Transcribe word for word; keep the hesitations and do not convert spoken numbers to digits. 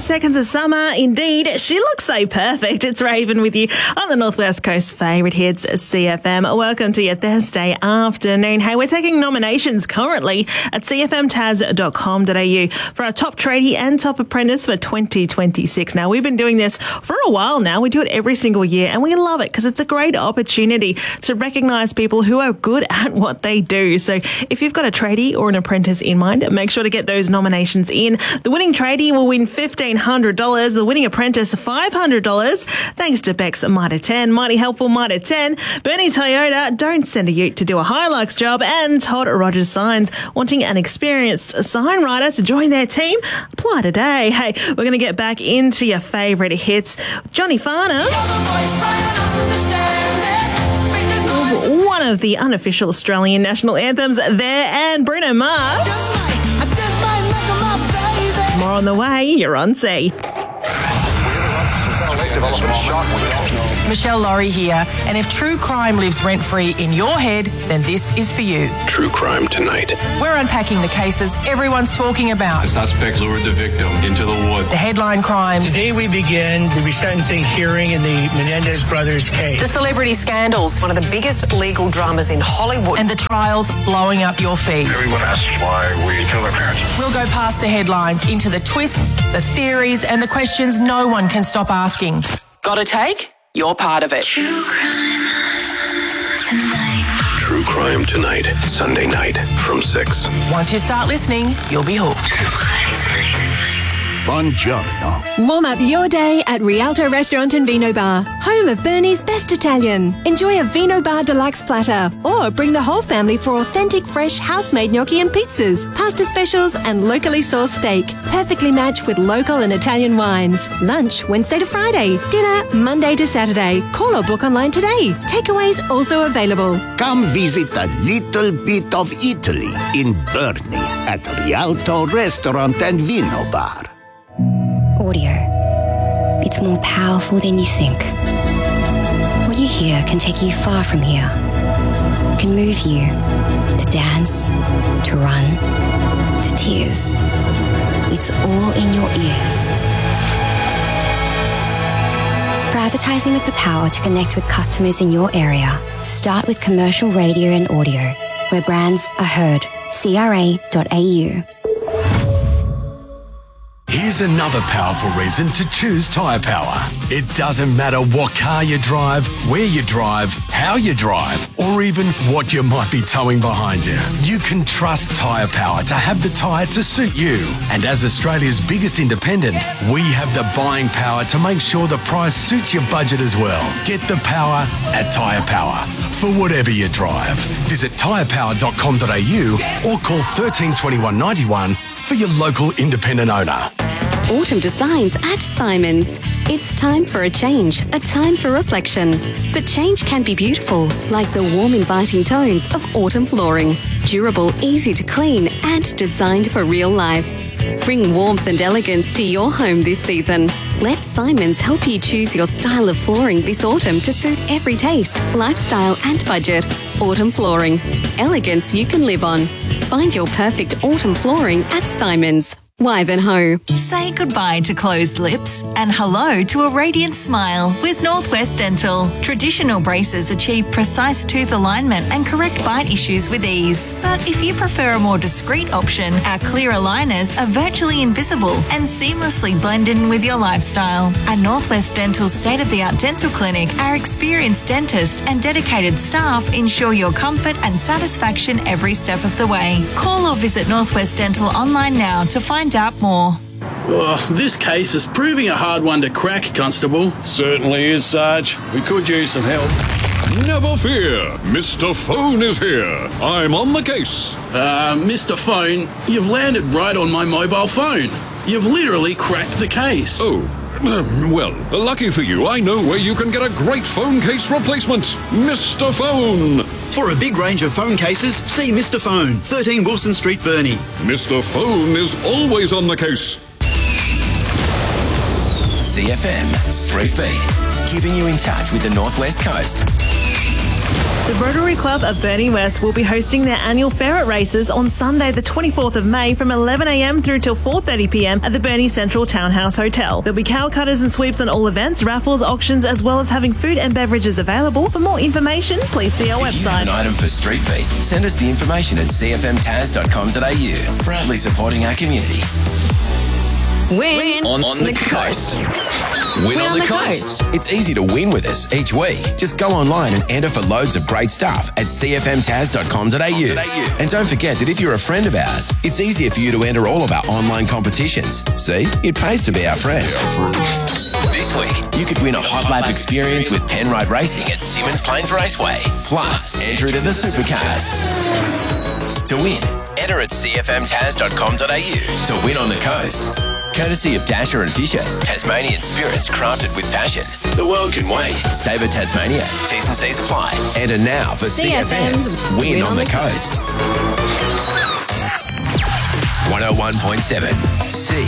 seconds of summer. Indeed, she looks so perfect. It's Raven with you on the Northwest Coast favourite hits, C F M. Welcome to your Thursday afternoon. Hey, we're taking nominations currently at c f m taz dot com dot a u for our top tradie and top apprentice for twenty twenty-six. Now, we've been doing this for a while now. We do it every single year and we love it because it's a great opportunity to recognise people who are good at what they do. So if you've got a tradie or an apprentice in mind, make sure to get those nominations in. The winning tradie will win fifteen hundred dollars. The winning apprentice, five hundred dollars. Thanks to Beck's Mitre ten. Mighty helpful Mitre ten. Bernie Toyota, don't send a ute to do a Hilux job. And Todd Rogers Signs, wanting an experienced sign writer to join their team? Apply today. Hey, we're going to get back into your favourite hits. Johnny Farner, one of the unofficial Australian national anthems there, and Bruno Mars. More on the way. You're on C. Michelle Laurie here, and if true crime lives rent-free in your head, then this is for you. True Crime Tonight. We're unpacking the cases everyone's talking about. The suspects lured the victim into the woods. The headline crimes. Today we begin the resentencing hearing in the Menendez brothers case. The celebrity scandals. One of the biggest legal dramas in Hollywood. And the trials blowing up your feed. Everyone asks why we kill our parents. We'll go past the headlines into the twists, the theories, and the questions no one can stop asking. Got a take? You're part of it. True Crime Tonight. True Crime Tonight. Sunday night from six. Once you start listening, you'll be hooked. True Crime Tonight. Buongiorno. Warm up your day at Rialto Restaurant and Vino Bar, home of Bernie's best Italian. Enjoy a Vino Bar Deluxe platter or bring the whole family for authentic fresh house-made gnocchi and pizzas, pasta specials and locally sourced steak, perfectly matched with local and Italian wines. Lunch Wednesday to Friday, dinner Monday to Saturday. Call or book online today. Takeaways also available. Come visit a little bit of Italy in Bernie at Rialto Restaurant and Vino Bar. Audio. It's more powerful than you think. What you hear can take you far from here. It can move you to dance, to run, to tears. It's all in your ears. For advertising with the power to connect with customers in your area, start with commercial radio and audio, where brands are heard. C R A dot A U. Here's another powerful reason to choose Tyre Power. It doesn't matter what car you drive, where you drive, how you drive, or even what you might be towing behind you. You can trust Tyre Power to have the tyre to suit you. And as Australia's biggest independent, we have the buying power to make sure the price suits your budget as well. Get the power at Tyre Power for whatever you drive. Visit tyre power dot com dot a u or call thirteen twenty-one ninety-one for your local independent owner. Autumn designs at Simons. It's time for a change, a time for reflection. But change can be beautiful, like the warm, inviting tones of autumn flooring. Durable, easy to clean, and designed for real life. Bring warmth and elegance to your home this season. Let Simons help you choose your style of flooring this autumn to suit every taste, lifestyle, and budget. Autumn flooring. Elegance you can live on. Find your perfect autumn flooring at Simons. Wivenhoe. Say goodbye to closed lips and hello to a radiant smile with Northwest Dental. Traditional braces achieve precise tooth alignment and correct bite issues with ease. But if you prefer a more discreet option, our clear aligners are virtually invisible and seamlessly blend in with your lifestyle. At Northwest Dental's state-of-the-art dental clinic, our experienced dentist and dedicated staff ensure your comfort and satisfaction every step of the way. Call or visit Northwest Dental online now to find out more. Oh, this case is proving a hard one to crack, Constable. Certainly is, Sarge. We could use some help. Never fear, Mister Phone is here. I'm on the case. Uh, Mister Phone, you've landed right on my mobile phone. You've literally cracked the case. Oh, well, lucky for you, I know where you can get a great phone case replacement. Mister Phone. For a big range of phone cases, see Mister Phone, thirteen Wilson Street, Burnie. Mister Phone is always on the case. C F M, Street Beat, keeping you in touch with the Northwest Coast. The Rotary Club of Burnie West will be hosting their annual ferret races on Sunday the twenty-fourth of May from eleven a m through till four thirty p m at the Burnie Central Townhouse Hotel. There'll be cow cutters and sweeps on all events, raffles, auctions, as well as having food and beverages available. For more information, please see our If you website. have an item for Street Beat, send us the information at c f m taz dot com dot a u. Proudly supporting our community. Win On, on the, the coast. coast. Win, on, the, coast. It's easy to win with us each week. Just go online and enter for loads of great stuff at c f m taz dot com dot a u. And don't forget that if you're a friend of ours, it's easier for you to enter all of our online competitions. See, it pays to be our friend. This week, you could win a hot lap experience with Penrite Racing at Simmons Plains Raceway. Plus, enter into the supercars. To win, enter at c f m taz dot com dot a u to win on the coast. Courtesy of Dasher and Fisher, Tasmanian spirits crafted with passion. The world can wait. Sabre Tasmania. T's and C's apply. Enter now for C F M's Win, Win on, on the, the Coast. coast. one oh one point seven C